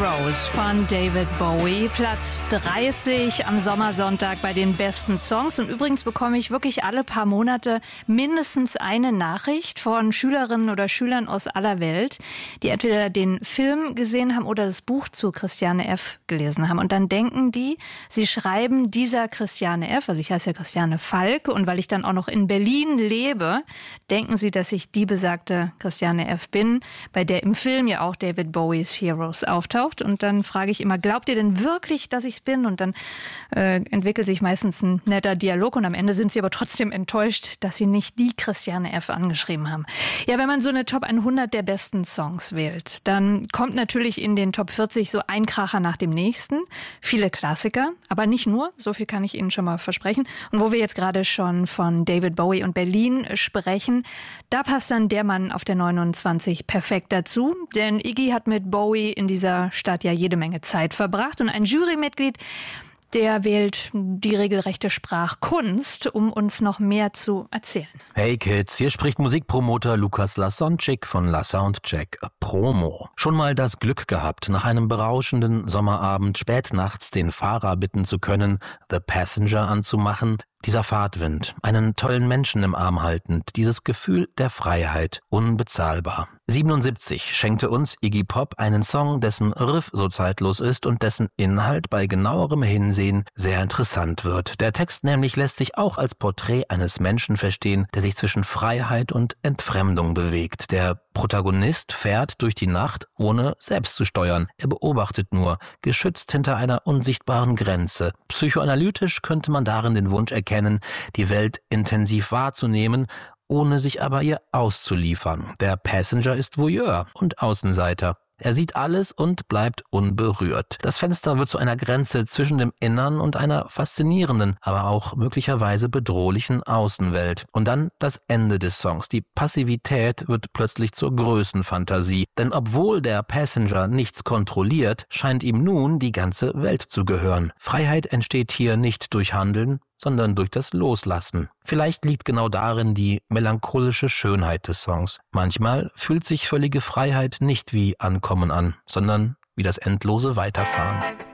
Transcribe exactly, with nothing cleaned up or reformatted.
Heroes von David Bowie. Platz dreißig am Sommersonntag bei den besten Songs. Und übrigens bekomme ich wirklich alle paar Monate mindestens eine Nachricht von Schülerinnen oder Schülern aus aller Welt, die entweder den Film gesehen haben oder das Buch zu Christiane F. gelesen haben. Und dann denken die, sie schreiben dieser Christiane F., also ich heiße ja Christiane Falk, und weil ich dann auch noch in Berlin lebe, denken sie, dass ich die besagte Christiane F. bin, bei der im Film ja auch David Bowies Heroes auftaucht. Und dann frage ich immer, glaubt ihr denn wirklich, dass ich es bin? Und dann äh, entwickelt sich meistens ein netter Dialog und am Ende sind sie aber trotzdem enttäuscht, dass sie nicht die Christiane F. angeschrieben haben. Ja, wenn man so eine Top hundert der besten Songs wählt, dann kommt natürlich in den Top vierzig so ein Kracher nach dem nächsten. Viele Klassiker, aber nicht nur, so viel kann ich Ihnen schon mal versprechen. Und wo wir jetzt gerade schon von David Bowie und Berlin sprechen, da passt dann der Mann auf der neunundzwanzig perfekt dazu, denn Iggy hat mit Bowie in dieser Stadt ja jede Menge Zeit verbracht und ein Jurymitglied, der wählt die regelrechte Sprachkunst, um uns noch mehr zu erzählen. Hey Kids, hier spricht Musikpromoter Lukas Lasonczyk von La Soundcheck Promo. Schon mal das Glück gehabt, nach einem berauschenden Sommerabend spätnachts den Fahrer bitten zu können, The Passenger anzumachen? Dieser Fahrtwind, einen tollen Menschen im Arm haltend, dieses Gefühl der Freiheit, unbezahlbar. siebenundsiebzig schenkte uns Iggy Pop einen Song, dessen Riff so zeitlos ist und dessen Inhalt bei genauerem Hinsehen sehr interessant wird. Der Text nämlich lässt sich auch als Porträt eines Menschen verstehen, der sich zwischen Freiheit und Entfremdung bewegt. Der Protagonist fährt durch die Nacht, ohne selbst zu steuern. Er beobachtet nur, geschützt hinter einer unsichtbaren Grenze. Psychoanalytisch könnte man darin den Wunsch erkennen, die Welt intensiv wahrzunehmen, ohne sich aber ihr auszuliefern. Der Passenger ist Voyeur und Außenseiter. Er sieht alles und bleibt unberührt. Das Fenster wird zu einer Grenze zwischen dem Innern und einer faszinierenden, aber auch möglicherweise bedrohlichen Außenwelt. Und dann das Ende des Songs. Die Passivität wird plötzlich zur Größenfantasie. Denn obwohl der Passenger nichts kontrolliert, scheint ihm nun die ganze Welt zu gehören. Freiheit entsteht hier nicht durch Handeln, sondern durch das Loslassen. Vielleicht liegt genau darin die melancholische Schönheit des Songs. Manchmal fühlt sich völlige Freiheit nicht wie Ankommen an, sondern wie das endlose Weiterfahren.